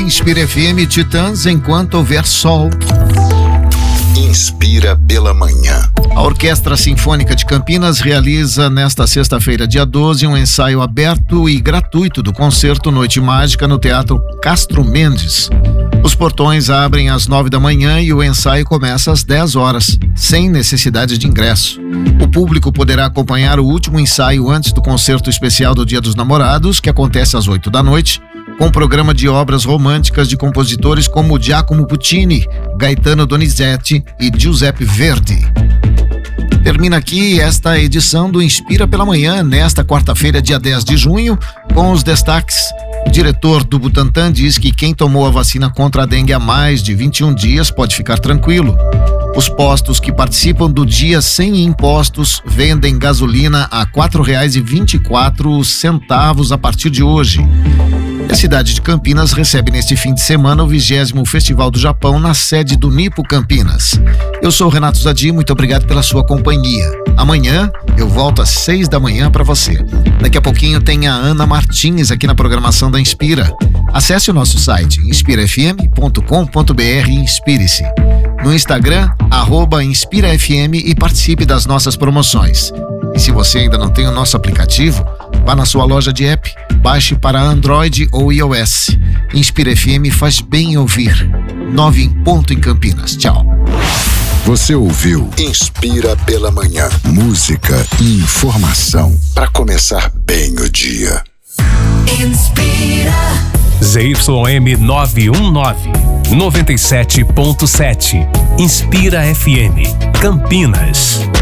Inspira FM Titãs enquanto houver sol. Inspira pela manhã. A Orquestra Sinfônica de Campinas realiza nesta sexta-feira, dia 12, um ensaio aberto e gratuito do concerto Noite Mágica no Teatro Castro Mendes. Os portões abrem às 9 da manhã e o ensaio começa às 10 horas, sem necessidade de ingresso. O público poderá acompanhar o último ensaio antes do concerto especial do Dia dos Namorados, que acontece às 8 da noite, com um programa de obras românticas de compositores como Giacomo Puccini, Gaetano Donizetti e Giuseppe Verdi. Termina aqui esta edição do Inspira pela Manhã, nesta quarta-feira, dia 10 de junho, com os destaques. O diretor do Butantan diz que quem tomou a vacina contra a dengue há mais de 21 dias pode ficar tranquilo. Os postos que participam do Dia Sem Impostos vendem gasolina a R$ 4,24 a partir de hoje. A cidade de Campinas recebe neste fim de semana o 20º Festival do Japão na sede do Nipo Campinas. Eu sou o Renato Zadi, muito obrigado pela sua companhia. Amanhã eu volto às 6 da manhã para você. Daqui a pouquinho tem a Ana Martins aqui na programação da Inspira. Acesse o nosso site inspirafm.com.br e inspire-se. No Instagram, @InspiraFM e participe das nossas promoções. E se você ainda não tem o nosso aplicativo, vá na sua loja de app, baixe para Android ou iOS. Inspira FM faz bem ouvir. 9 em ponto em Campinas. Tchau. Você ouviu Inspira pela Manhã. Música e informação para começar bem o dia. Inspira. ZYM 919, 97.7. Inspira FM, Campinas.